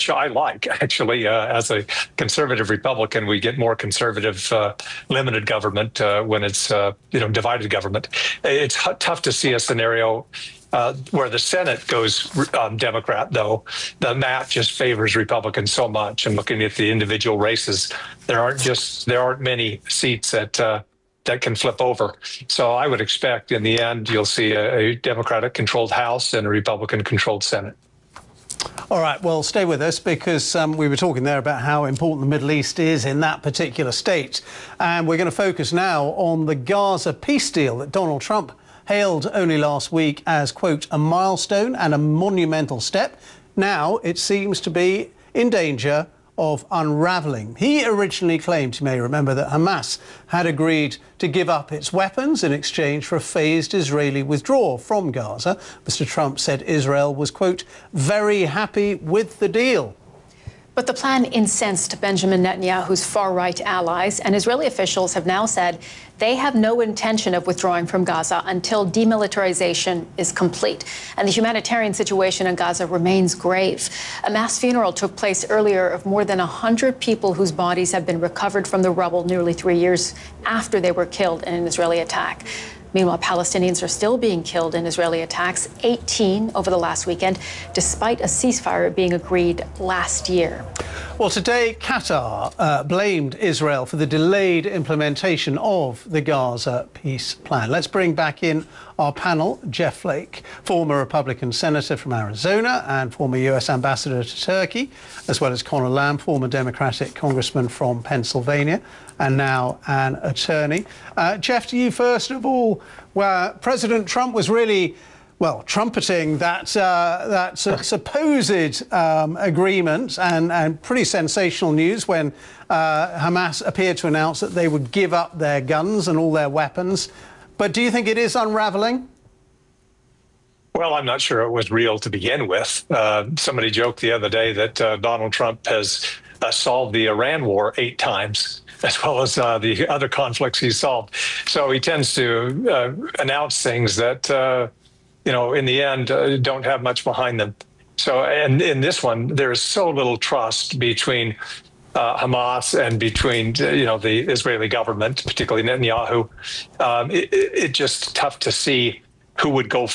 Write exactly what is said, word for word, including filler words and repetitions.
which I like, actually. Uh, as a conservative Republican, we get more conservative uh, limited government uh, when it's, uh, you know, divided government. It's tough to see a scenario uh, where the Senate goes um, Democrat, though. The map just favors Republicans so much. And looking at the individual races, there aren't just there aren't many seats that uh, that can flip over. So I would expect in the end, you'll see a, a Democratic-controlled House and a Republican-controlled Senate. All right, well, stay with us because um, we were talking there about how important the Middle East is in that particular state. And we're going to focus now on the Gaza peace deal that Donald Trump hailed only last week as, quote, a milestone and a monumental step. Now it seems to be in danger of unravelling. He originally claimed, you may remember, that Hamas had agreed to give up its weapons in exchange for a phased Israeli withdrawal from Gaza. Mister Trump said Israel was, quote, very happy with the deal. But the plan incensed Benjamin Netanyahu's far-right allies, and Israeli officials have now said they have no intention of withdrawing from Gaza until demilitarization is complete. And the humanitarian situation in Gaza remains grave. A mass funeral took place earlier of more than one hundred people whose bodies have been recovered from the rubble nearly three years after they were killed in an Israeli attack. Meanwhile, Palestinians are still being killed in Israeli attacks, eighteen over the last weekend, despite a ceasefire being agreed last year. Well, today, Qatar uh, blamed Israel for the delayed implementation of the Gaza peace plan. Let's bring back in our panel, Jeff Flake, former Republican senator from Arizona and former U S ambassador to Turkey, as well as Conor Lamb, former Democratic congressman from Pennsylvania, and now an attorney. Uh, Jeff, to you first of all, where President Trump was really, well, trumpeting that uh, that su supposed um, agreement and, and pretty sensational news when uh, Hamas appeared to announce that they would give up their guns and all their weapons. But do you think it is unraveling? Well, I'm not sure it was real to begin with. Uh, somebody joked the other day that uh, Donald Trump has uh, solved the Iran war eight times, as well as uh, the other conflicts he's solved. So he tends to uh, announce things that, uh, you know, in the end, uh, don't have much behind them. So, and in this one, there is so little trust between Uh, Hamas and between, you know, the Israeli government, particularly Netanyahu. Um, it, it, it just tough to see who would go